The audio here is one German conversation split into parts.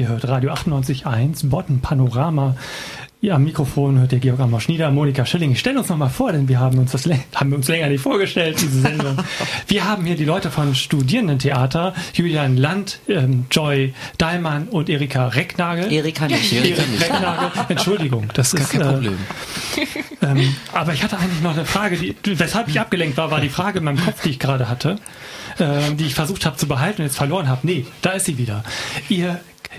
Ihr hört Radio 98.1, Bodden Panorama. Ja, am Mikrofon hört ihr Georg Amos Schnieder, Monika Schilling. Stellen uns noch mal vor, denn wir haben uns länger nicht vorgestellt, diese Sendung. Wir haben hier die Leute von Studierendentheater, Julian Land, Joy Dahlmann und Erika Recknagel. Erika nicht. Recknagel. Entschuldigung, das ist kein Problem. Aber ich hatte eigentlich noch eine Frage, weshalb ich abgelenkt war die Frage in meinem Kopf, die ich gerade hatte, die ich versucht habe zu behalten und jetzt verloren habe. Nee, da ist sie wieder. Ihr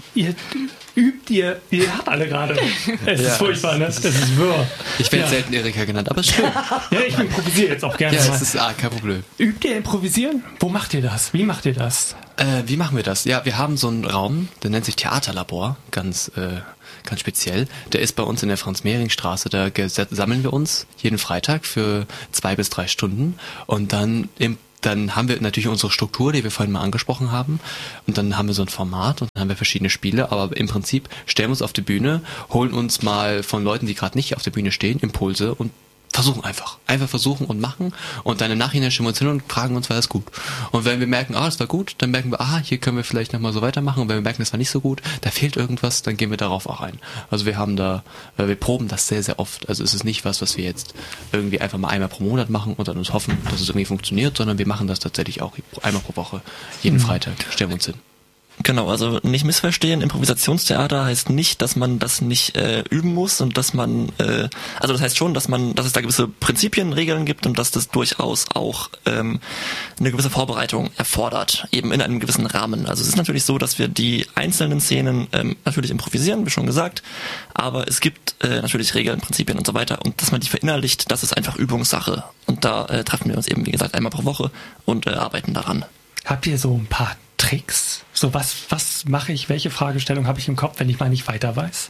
habt alle gerade. Es ist furchtbar, ne? Es ist wirr. Ich werde selten Erika genannt, aber ist schön. Ja, ich improvisiere jetzt auch gerne. Ja, es ist kein Problem. Übt ihr improvisieren? Wo macht ihr das? Wie macht ihr das? Wie machen wir das? Ja, wir haben so einen Raum, der nennt sich Theaterlabor, ganz speziell. Der ist bei uns in der Franz-Mehring-Straße. Da sammeln wir uns jeden Freitag für 2 bis 3 Stunden und dann haben wir natürlich unsere Struktur, die wir vorhin mal angesprochen haben. Und dann haben wir so ein Format und dann haben wir verschiedene Spiele. Aber im Prinzip stellen wir uns auf die Bühne, holen uns mal von Leuten, die gerade nicht auf der Bühne stehen, Impulse und versuchen einfach. Einfach versuchen und machen. Und dann im Nachhinein stellen wir uns hin und fragen uns, war das gut? Und wenn wir merken, das war gut, dann merken wir, hier können wir vielleicht nochmal so weitermachen. Und wenn wir merken, das war nicht so gut, da fehlt irgendwas, dann gehen wir darauf auch ein. Also wir proben das sehr, sehr oft. Also es ist nicht was wir jetzt irgendwie einfach mal einmal pro Monat machen und dann uns hoffen, dass es irgendwie funktioniert, sondern wir machen das tatsächlich auch einmal pro Woche. Jeden Freitag stellen wir uns hin. Genau, also nicht missverstehen, Improvisationstheater heißt nicht, dass man das nicht üben muss und dass man, also das heißt schon, dass es da gewisse Prinzipien, Regeln gibt und dass das durchaus auch eine gewisse Vorbereitung erfordert, eben in einem gewissen Rahmen. Also es ist natürlich so, dass wir die einzelnen Szenen natürlich improvisieren, wie schon gesagt, aber es gibt natürlich Regeln, Prinzipien und so weiter und dass man die verinnerlicht, das ist einfach Übungssache und da treffen wir uns eben, wie gesagt, einmal pro Woche und arbeiten daran. Habt ihr so ein paar Tricks? So was mache ich, welche Fragestellung habe ich im Kopf, wenn ich mal nicht weiter weiß?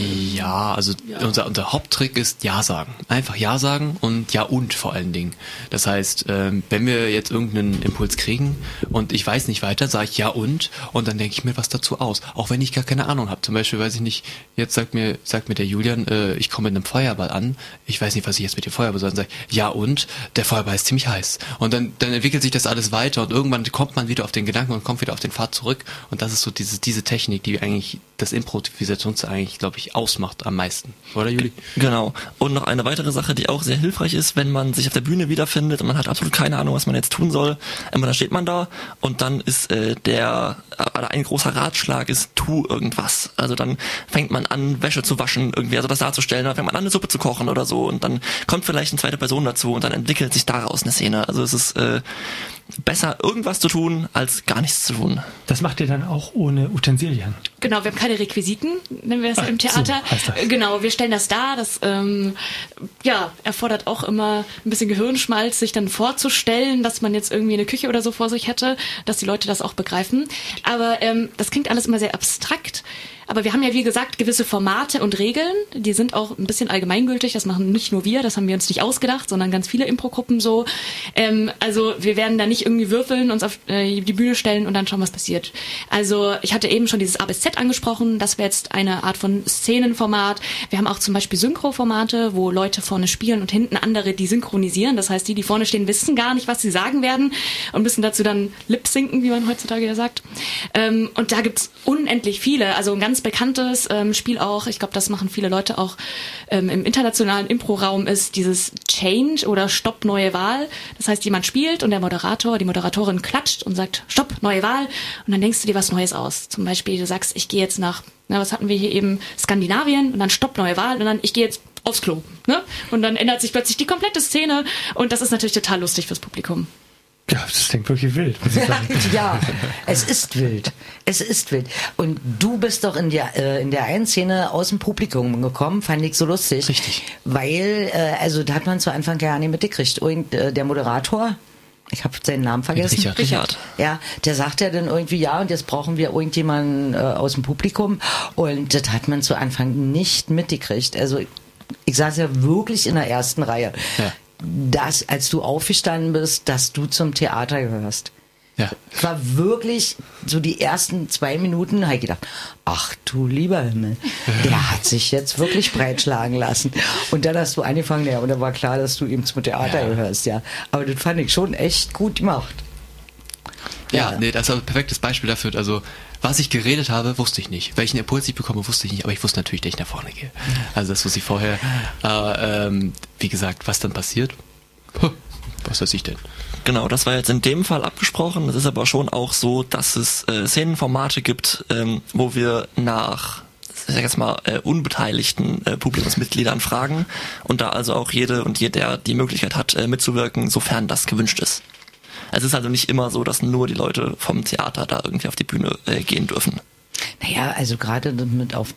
Ja, also unser Haupttrick ist Ja sagen. Einfach Ja sagen und Ja und vor allen Dingen. Das heißt, wenn wir jetzt irgendeinen Impuls kriegen und ich weiß nicht weiter, sage ich Ja und dann denke ich mir was dazu aus. Auch wenn ich gar keine Ahnung habe. Zum Beispiel weiß ich nicht, jetzt sagt mir der Julian, ich komme mit einem Feuerball an. Ich weiß nicht, was ich jetzt mit dem Feuerball soll. Dann sage ich Ja und der Feuerball ist ziemlich heiß. Und dann entwickelt sich das alles weiter und irgendwann kommt man wieder auf den Gedanken und kommt wieder auf den Pfad zurück. Und das ist so diese Technik, die eigentlich das Improvisations eigentlich, glaube ich, ausmacht am meisten. Oder, Juli? Genau. Und noch eine weitere Sache, die auch sehr hilfreich ist, wenn man sich auf der Bühne wiederfindet und man hat absolut keine Ahnung, was man jetzt tun soll. Dann steht man da und dann ist ein großer Ratschlag ist, tu irgendwas. Also dann fängt man an, Wäsche zu waschen, irgendwie, also das darzustellen, dann fängt man an, eine Suppe zu kochen oder so und dann kommt vielleicht eine zweite Person dazu und dann entwickelt sich daraus eine Szene. Also es ist besser, irgendwas zu tun, als gar nichts zu tun. Das macht ihr dann auch ohne Utensilien? Genau, wir haben keine Requisiten, nennen wir es im Theater. So heißt das. Genau, wir stellen das dar. Das erfordert auch immer ein bisschen Gehirnschmalz, sich dann vorzustellen, dass man jetzt irgendwie eine Küche oder so vor sich hätte, dass die Leute das auch begreifen. Aber das klingt alles immer sehr abstrakt. Aber wir haben ja, wie gesagt, gewisse Formate und Regeln, die sind auch ein bisschen allgemeingültig, das machen nicht nur wir, das haben wir uns nicht ausgedacht, sondern ganz viele Improgruppen so. Also wir werden da nicht irgendwie würfeln, uns auf die Bühne stellen und dann schauen, was passiert. Also ich hatte eben schon dieses A bis Z angesprochen, das wäre jetzt eine Art von Szenenformat. Wir haben auch zum Beispiel Synchroformate, wo Leute vorne spielen und hinten andere, die synchronisieren. Das heißt, die vorne stehen, wissen gar nicht, was sie sagen werden und müssen dazu dann lip-sinken, wie man heutzutage ja sagt. Und da gibt's unendlich viele, also ein ganz bekanntes Spiel auch, ich glaube, das machen viele Leute auch im internationalen Impro-Raum, ist dieses Change oder Stopp, neue Wahl. Das heißt, jemand spielt und der Moderator, die Moderatorin klatscht und sagt, Stopp, neue Wahl. Und dann denkst du dir was Neues aus. Zum Beispiel, du sagst, ich gehe jetzt nach, was hatten wir hier eben, Skandinavien und dann Stopp, neue Wahl und dann ich gehe jetzt aufs Klo. Ne? Und dann ändert sich plötzlich die komplette Szene und das ist natürlich total lustig fürs Publikum. Ja, das klingt wirklich wild, muss ich sagen. Ja, es ist wild. Es ist wild. Und du bist doch in der einen Szene aus dem Publikum gekommen, fand ich so lustig. Richtig. Weil, da hat man zu Anfang gar nicht mitgekriegt. Und der Moderator, ich habe seinen Namen vergessen. Richard. Ja, der sagt ja dann irgendwie, ja, und jetzt brauchen wir irgendjemanden aus dem Publikum. Und das hat man zu Anfang nicht mitgekriegt. Also ich saß ja wirklich in der ersten Reihe. Ja. Dass, als du aufgestanden bist, dass du zum Theater gehörst. Ja. Es war wirklich so die ersten 2 Minuten, habe ich gedacht, ach du lieber Himmel, der hat sich jetzt wirklich breitschlagen lassen. Und dann hast du angefangen, ja, und dann war klar, dass du eben zum Theater gehörst, ja. Aber das fand ich schon echt gut gemacht. Ja, nee, das ist ein perfektes Beispiel dafür. Also, was ich geredet habe, wusste ich nicht. Welchen Impuls ich bekomme, wusste ich nicht. Aber ich wusste natürlich, dass ich nach vorne gehe. Also, das wusste ich vorher. Wie gesagt, was dann passiert? Was weiß ich denn? Genau, das war jetzt in dem Fall abgesprochen. Es ist aber schon auch so, dass es Szenenformate gibt, wo wir nach, ich sag jetzt mal, unbeteiligten Publikumsmitgliedern fragen und da also auch jede und jeder die Möglichkeit hat, mitzuwirken, sofern das gewünscht ist. Es ist also nicht immer so, dass nur die Leute vom Theater da irgendwie auf die Bühne gehen dürfen. Naja, also gerade mit auf...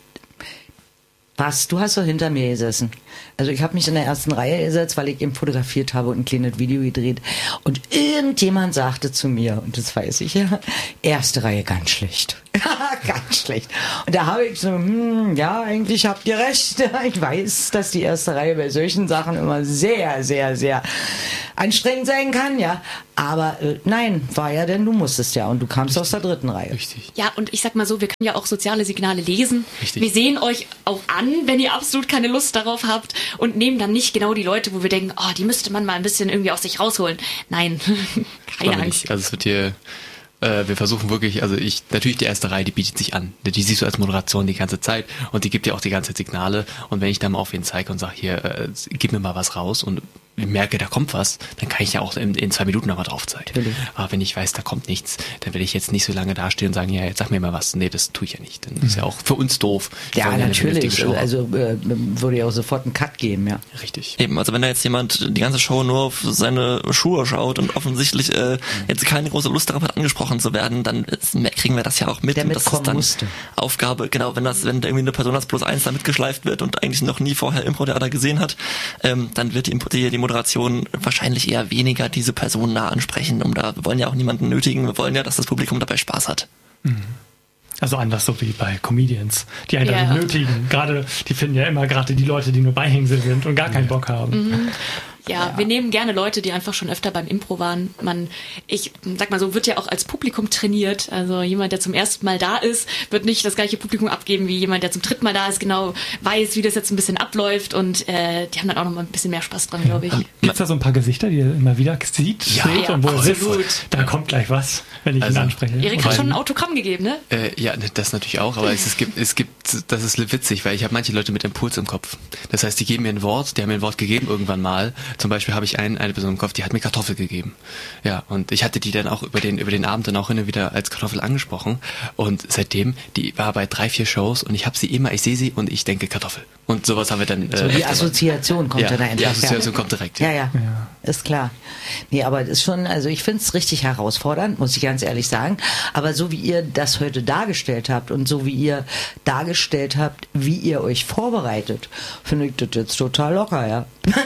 Was? Du hast doch hinter mir gesessen. Also ich habe mich in der ersten Reihe gesetzt, weil ich eben fotografiert habe und ein kleines Video gedreht. Und irgendjemand sagte zu mir, und das weiß ich ja, erste Reihe ganz schlecht. Ganz schlecht. Und da habe ich so, ja, eigentlich habt ihr recht. Ich weiß, dass die erste Reihe bei solchen Sachen immer sehr, sehr, sehr anstrengend sein kann, ja. Aber nein, war ja, denn du musstest ja und du kamst aus der dritten Reihe. Richtig. Ja, und ich sag mal so, wir können ja auch soziale Signale lesen. Richtig. Wir sehen euch auch an, wenn ihr absolut keine Lust darauf habt und nehmen dann nicht genau die Leute, wo wir denken, oh, die müsste man mal ein bisschen irgendwie aus sich rausholen. Nein, keine Angst. Nicht. Also es wird hier, wir versuchen wirklich, natürlich die erste Reihe, die bietet sich an. Die siehst du als Moderation die ganze Zeit und die gibt dir auch die ganze Zeit Signale. Und wenn ich dann mal auf ihn zeige und sage, hier, gib mir mal was raus und merke, da kommt was, dann kann ich ja auch in 2 Minuten nochmal drauf zeigen. Natürlich. Aber wenn ich weiß, da kommt nichts, dann will ich jetzt nicht so lange dastehen und sagen, ja, jetzt sag mir mal was. Nee, das tue ich ja nicht. Dann ist ja auch für uns doof. Ja, natürlich. Also würde ja auch sofort einen Cut geben, ja. Richtig. Eben, also wenn da jetzt jemand die ganze Show nur auf seine Schuhe schaut und offensichtlich jetzt keine große Lust darauf hat, angesprochen zu werden, dann kriegen wir das ja auch mit. Der und das ist dann musste. Aufgabe, genau, wenn irgendwie eine Person als +1 da mitgeschleift wird und eigentlich noch nie vorher Impro-Theater gesehen hat, dann wird die Moderation wahrscheinlich eher weniger diese Person nah ansprechen. Wir wollen ja auch niemanden nötigen, wir wollen ja, dass das Publikum dabei Spaß hat. Also anders so wie bei Comedians, die einen dann nötigen. Gerade, die finden ja immer gerade die Leute, die nur Beihängsel sind und gar keinen Bock haben. Ja, wir nehmen gerne Leute, die einfach schon öfter beim Impro waren. Ich sag mal so, wird ja auch als Publikum trainiert. Also jemand, der zum ersten Mal da ist, wird nicht das gleiche Publikum abgeben wie jemand, der zum dritten Mal da ist, genau weiß, wie das jetzt ein bisschen abläuft und die haben dann auch noch mal ein bisschen mehr Spaß dran, glaube ich. Gibt's da so ein paar Gesichter, die ihr immer wieder seht und wo ihr wisst, da kommt gleich was, wenn ich ihn anspreche? Erik hat schon ein Autogramm gegeben, ne? Ja, das natürlich auch, aber es gibt, das ist witzig, weil ich habe manche Leute mit Impuls im Kopf. Das heißt, die geben mir ein Wort, die haben mir ein Wort gegeben irgendwann mal. Zum Beispiel habe ich eine Person im Kopf, die hat mir Kartoffel gegeben. Ja, und ich hatte die dann auch über den Abend dann auch hin und wieder als Kartoffel angesprochen. Und seitdem, die war bei 3-4 Shows und ich sehe sie und ich denke Kartoffel. Und sowas haben wir dann... So die Assoziation kommt dann einfach. Die Assoziation kommt direkt. Ja, ist klar. Nee, aber das ist schon, also ich finde es richtig herausfordernd, muss ich ganz ehrlich sagen. Aber so wie ihr das heute dargestellt habt und so wie ihr dargestellt habt, wie ihr euch vorbereitet, finde ich das jetzt total locker, ja.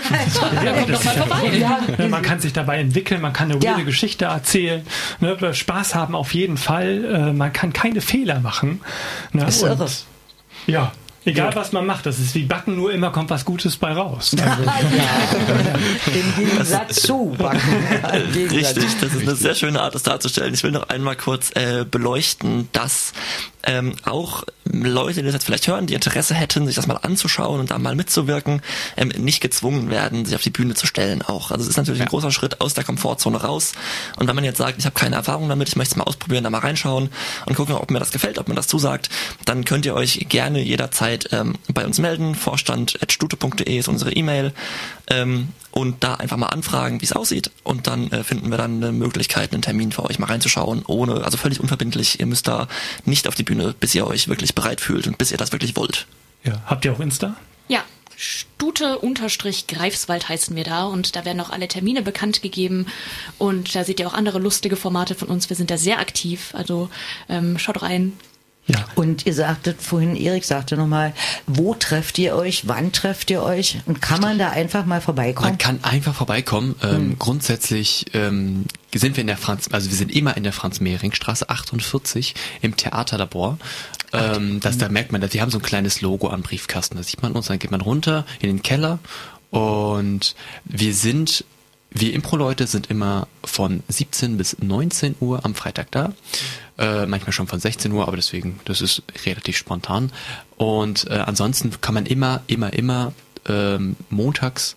Man kann sich dabei entwickeln, man kann eine weirde Geschichte erzählen, Spaß haben auf jeden Fall, man kann keine Fehler machen. Das ist irre. Ja. Egal was man macht, das ist wie Backen, nur immer kommt was Gutes bei raus. Also, Im Gegensatz zu Backen. Richtig, das ist eine sehr schöne Art, das darzustellen. Ich will noch einmal kurz beleuchten, dass auch Leute, die das jetzt vielleicht hören, die Interesse hätten, sich das mal anzuschauen und da mal mitzuwirken, nicht gezwungen werden, sich auf die Bühne zu stellen auch. Also es ist natürlich ein großer Schritt aus der Komfortzone raus. Und wenn man jetzt sagt, ich habe keine Erfahrung damit, ich möchte es mal ausprobieren, da mal reinschauen und gucken, ob mir das gefällt, ob mir das zusagt, dann könnt ihr euch gerne jederzeit bei uns melden. Vorstand@stute.de ist unsere E-Mail. Und da einfach mal anfragen, wie es aussieht. Und dann finden wir dann eine Möglichkeit, einen Termin für euch mal reinzuschauen, also völlig unverbindlich. Ihr müsst da nicht auf die Bühne, bis ihr euch wirklich bereit fühlt und bis ihr das wirklich wollt. Ja. Habt ihr auch Insta? Ja, Stute_Greifswald heißen wir da und da werden auch alle Termine bekannt gegeben und da seht ihr auch andere lustige Formate von uns. Wir sind da sehr aktiv, also schaut rein. Ja. Und ihr sagtet vorhin, Erik sagte nochmal, wo trefft ihr euch, wann trefft ihr euch und kann man da einfach mal vorbeikommen? Man kann einfach vorbeikommen. Grundsätzlich sind wir wir sind immer in der Franz-Mehring-Straße 48 im Theaterlabor. Da merkt man, dass die haben so ein kleines Logo am Briefkasten. Da sieht man uns, dann geht man runter in den Keller und wir Impro-Leute sind immer von 17 bis 19 Uhr am Freitag da. Manchmal schon von 16 Uhr, aber deswegen, das ist relativ spontan. Und ansonsten kann man immer montags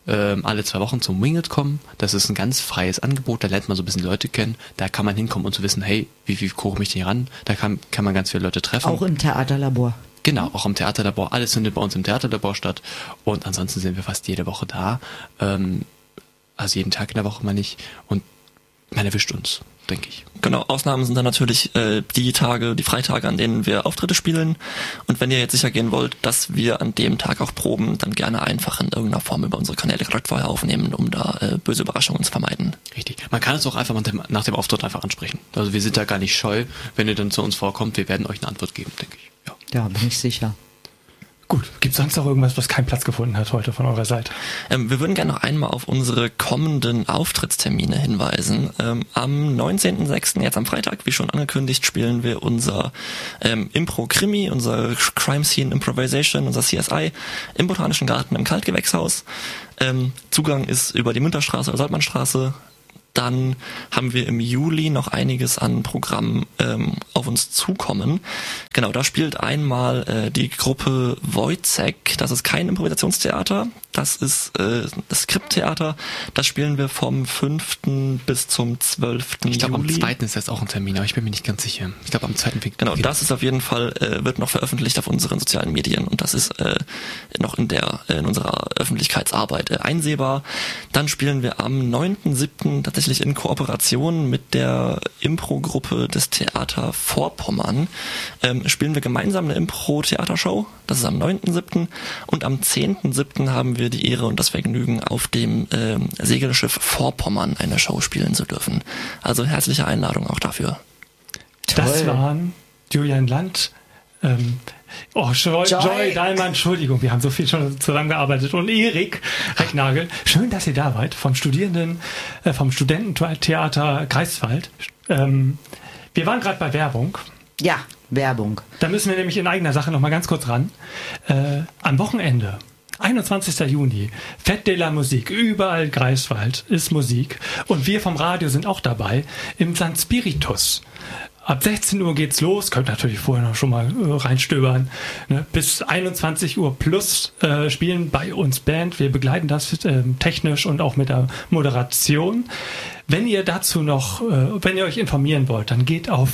alle 2 Wochen zum Winged kommen. Das ist ein ganz freies Angebot, da lernt man so ein bisschen Leute kennen. Da kann man hinkommen und zu wissen, hey, wie koche ich mich denn hier ran? Da kann man ganz viele Leute treffen. Auch im Theaterlabor. Genau, auch im Theaterlabor. Alles findet bei uns im Theaterlabor statt. Und ansonsten sind wir fast jede Woche da. Also jeden Tag in der Woche mal nicht. Und man erwischt uns, denke ich. Genau, Ausnahmen sind dann natürlich die Freitage, an denen wir Auftritte spielen. Und wenn ihr jetzt sicher gehen wollt, dass wir an dem Tag auch proben, dann gerne einfach in irgendeiner Form über unsere Kanäle direkt vorher aufnehmen, um da böse Überraschungen zu vermeiden. Richtig. Man kann es auch einfach nach dem Auftritt einfach ansprechen. Also wir sind da gar nicht scheu. Wenn ihr dann zu uns vorkommt, wir werden euch eine Antwort geben, denke ich. Ja, bin ich sicher. Gut, gibt es sonst noch irgendwas, was keinen Platz gefunden hat heute von eurer Seite? Wir würden gerne noch einmal auf unsere kommenden Auftrittstermine hinweisen. Am 19.06., jetzt am Freitag, wie schon angekündigt, spielen wir unser Impro-Krimi, unser Crime Scene Improvisation, unser CSI im Botanischen Garten im Kaltgewächshaus. Zugang ist über die Münterstraße oder Saltmannstraße. Dann haben wir im Juli noch einiges an Programmen auf uns zukommen. Genau, da spielt einmal die Gruppe Wojcek. Das ist kein Improvisationstheater, das ist das Skripttheater. Das spielen wir vom 5. bis zum 12. Juli. Ich glaube, am 2. ist das auch ein Termin, aber ich bin mir nicht ganz sicher. Ich glaube, am 2. Genau, das ist auf jeden Fall, wird noch veröffentlicht auf unseren sozialen Medien und das ist noch in unserer Öffentlichkeitsarbeit einsehbar. Dann spielen wir am 9.7. tatsächlich in Kooperation mit der Impro-Gruppe des Theater Vorpommern spielen wir gemeinsam eine Impro-Theatershow. Das ist am 9.7. Und am 10.7. haben wir die Ehre und das Vergnügen, auf dem Segelschiff Vorpommern eine Show spielen zu dürfen. Also herzliche Einladung auch dafür. Das waren Julian Land, Joy Dahlmann, Entschuldigung, wir haben so viel schon zusammengearbeitet. Und Erik Recknagel, schön, dass ihr da seid, vom Studententheater Greifswald. Wir waren gerade bei Werbung. Ja, Werbung. Da müssen wir nämlich in eigener Sache noch mal ganz kurz ran. Am Wochenende, 21. Juni, Fête de la Musique, überall Greifswald ist Musik. Und wir vom Radio sind auch dabei im St. Spiritus. Ab 16 Uhr geht's los, könnt natürlich vorher noch schon mal reinstöbern. Ne? Bis 21 Uhr plus spielen bei uns Band. Wir begleiten das technisch und auch mit der Moderation. Wenn ihr dazu noch, wenn ihr euch informieren wollt, dann geht auf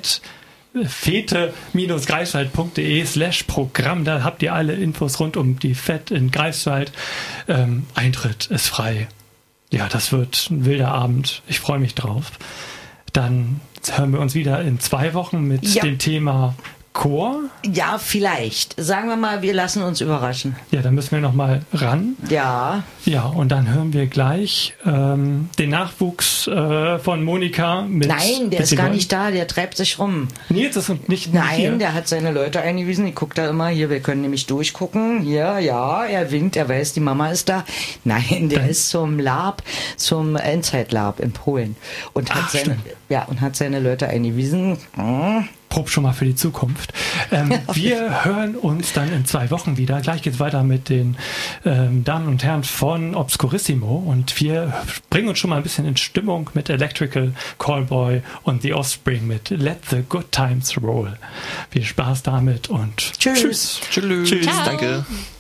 fete-greifswald.de/Programm. Da habt ihr alle Infos rund um die Fett in Greifswald. Eintritt ist frei. Ja, das wird ein wilder Abend. Ich freue mich drauf. Dann hören wir uns wieder in 2 Wochen mit dem Thema Chor. Ja, vielleicht. Sagen wir mal, wir lassen uns überraschen. Ja, dann müssen wir noch mal ran. Ja. Ja, und dann hören wir gleich den Nachwuchs von Monika mit... Nein, der ist gar nicht da, der treibt sich rum. Nils ist nicht Nein, hier. Der hat seine Leute eingewiesen. Ich gucke da immer, hier, wir können nämlich durchgucken. Hier, ja, er winkt, er weiß, die Mama ist da. Nein, der ist zum Endzeit-Lab in Polen. Und hat seine Leute eingewiesen. Prob schon mal für die Zukunft. Wir hören uns dann in 2 Wochen wieder. Gleich geht's weiter mit den Damen und Herren von Obscurissimo und wir bringen uns schon mal ein bisschen in Stimmung mit Electrical Callboy und The Offspring mit Let the Good Times Roll. Viel Spaß damit und Tschüss. Tschüss, Ciao. danke.